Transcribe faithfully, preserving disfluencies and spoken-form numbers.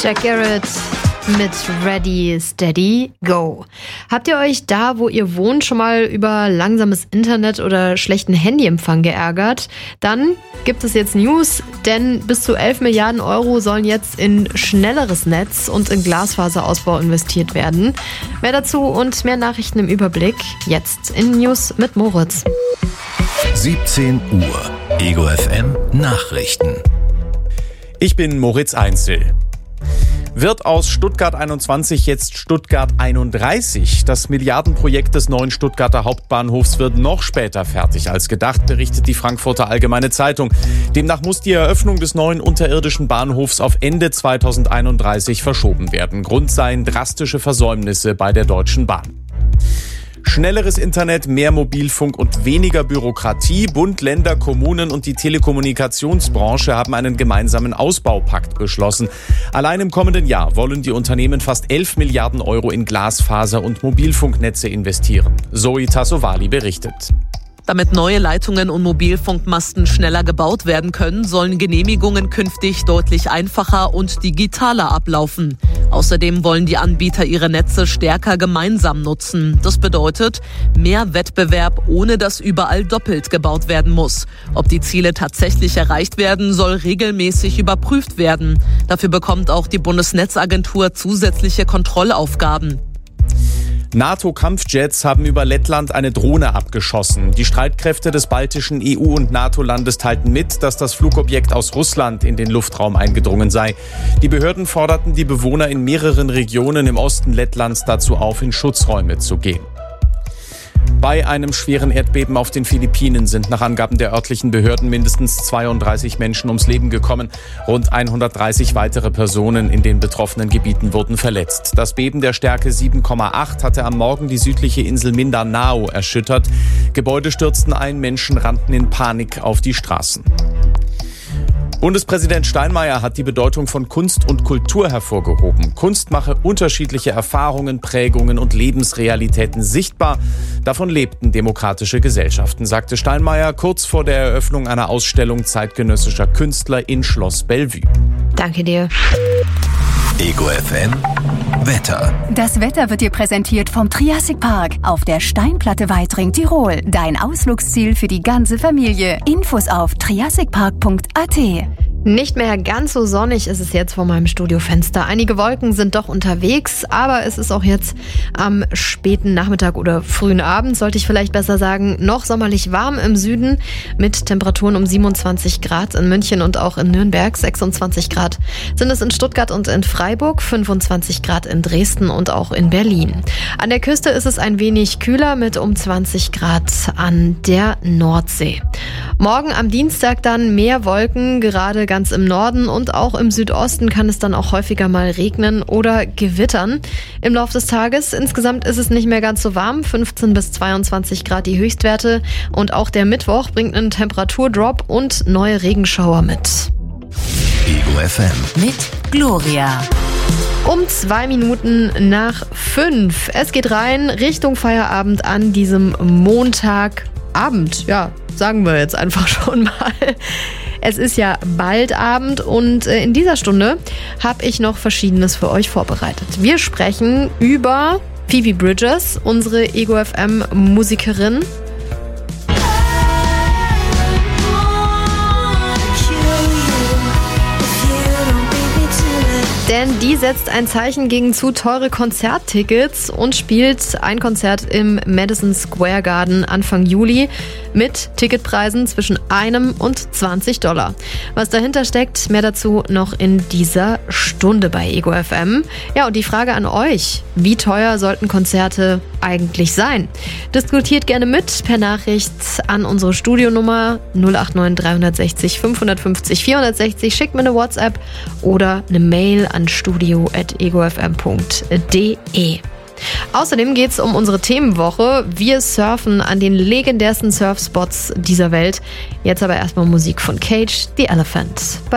Jack Garrett mit Ready, Steady, Go. Habt ihr euch da, wo ihr wohnt, schon mal über langsames Internet oder schlechten Handyempfang geärgert? Dann gibt es jetzt News, denn bis zu elf Milliarden Euro sollen jetzt in schnelleres Netz und in Glasfaserausbau investiert werden. Mehr dazu und mehr Nachrichten im Überblick jetzt in News mit Moritz. siebzehn Uhr, Ego F M Nachrichten. Ich bin Moritz Einzel. Wird aus Stuttgart einundzwanzig jetzt Stuttgart einunddreißig? Das Milliardenprojekt des neuen Stuttgarter Hauptbahnhofs wird noch später fertig als gedacht, berichtet die Frankfurter Allgemeine Zeitung. Demnach muss die Eröffnung des neuen unterirdischen Bahnhofs auf Ende zweitausendeinunddreißig verschoben werden. Grund seien drastische Versäumnisse bei der Deutschen Bahn. Schnelleres Internet, mehr Mobilfunk und weniger Bürokratie. Bund, Länder, Kommunen und die Telekommunikationsbranche haben einen gemeinsamen Ausbaupakt beschlossen. Allein im kommenden Jahr wollen die Unternehmen fast elf Milliarden Euro in Glasfaser- und Mobilfunknetze investieren. Zoe Tassovali berichtet. Damit neue Leitungen und Mobilfunkmasten schneller gebaut werden können, sollen Genehmigungen künftig deutlich einfacher und digitaler ablaufen. Außerdem wollen die Anbieter ihre Netze stärker gemeinsam nutzen. Das bedeutet mehr Wettbewerb, ohne dass überall doppelt gebaut werden muss. Ob die Ziele tatsächlich erreicht werden, soll regelmäßig überprüft werden. Dafür bekommt auch die Bundesnetzagentur zusätzliche Kontrollaufgaben. NATO-Kampfjets haben über Lettland eine Drohne abgeschossen. Die Streitkräfte des baltischen E U- und NATO-Landes teilten mit, dass das Flugobjekt aus Russland in den Luftraum eingedrungen sei. Die Behörden forderten die Bewohner in mehreren Regionen im Osten Lettlands dazu auf, in Schutzräume zu gehen. Bei einem schweren Erdbeben auf den Philippinen sind nach Angaben der örtlichen Behörden mindestens zweiunddreißig Menschen ums Leben gekommen. Rund hundertdreißig weitere Personen in den betroffenen Gebieten wurden verletzt. Das Beben der Stärke sieben Komma acht hatte am Morgen die südliche Insel Mindanao erschüttert. Gebäude stürzten ein, Menschen rannten in Panik auf die Straßen. Bundespräsident Steinmeier hat die Bedeutung von Kunst und Kultur hervorgehoben. Kunst mache unterschiedliche Erfahrungen, Prägungen und Lebensrealitäten sichtbar. Davon lebten demokratische Gesellschaften, sagte Steinmeier kurz vor der Eröffnung einer Ausstellung zeitgenössischer Künstler in Schloss Bellevue. Danke dir. Ego F M Wetter. Das Wetter wird dir präsentiert vom Triassic Park auf der Steinplatte Weitring, Tirol. Dein Ausflugsziel für die ganze Familie. Infos auf triassic park punkt a t. Nicht mehr ganz so sonnig ist es jetzt vor meinem Studiofenster. Einige Wolken sind doch unterwegs, aber es ist auch jetzt am späten Nachmittag oder frühen Abend, sollte ich vielleicht besser sagen, noch sommerlich warm im Süden mit Temperaturen um siebenundzwanzig Grad in München und auch in Nürnberg, sechsundzwanzig Grad sind es in Stuttgart und in Freiburg, fünfundzwanzig Grad in Dresden und auch in Berlin. An der Küste ist es ein wenig kühler mit um zwanzig Grad an der Nordsee. Morgen am Dienstag dann mehr Wolken, gerade ganz im Norden und auch im Südosten kann es dann auch häufiger mal regnen oder gewittern. Im Laufe des Tages insgesamt ist es nicht mehr ganz so warm, fünfzehn bis zweiundzwanzig Grad die Höchstwerte und auch der Mittwoch bringt einen Temperaturdrop und neue Regenschauer mit. Ego F M Mit Gloria. Um zwei Minuten nach fünf. Es geht rein Richtung Feierabend an diesem Montagabend. Ja, sagen wir jetzt einfach schon mal. Es ist ja bald Abend und in dieser Stunde habe ich noch Verschiedenes für euch vorbereitet. Wir sprechen über Phoebe Bridgers, unsere Ego F M Musikerin. Denn die setzt ein Zeichen gegen zu teure Konzerttickets und spielt ein Konzert im Madison Square Garden Anfang Juli mit Ticketpreisen zwischen einem und zwanzig Dollar. Was dahinter steckt, mehr dazu noch in dieser Stunde bei Ego F M. Ja, und die Frage an euch, wie teuer sollten Konzerte eigentlich sein? Diskutiert gerne mit per Nachricht an unsere Studionummer null acht neun drei sechs null fünf fünf null vier sechs null. Schickt mir eine WhatsApp oder eine Mail an studio at ego f m punkt d e. Außerdem geht es um unsere Themenwoche. Wir surfen an den legendärsten Surfspots dieser Welt. Jetzt aber erstmal Musik von Cage the Elephant.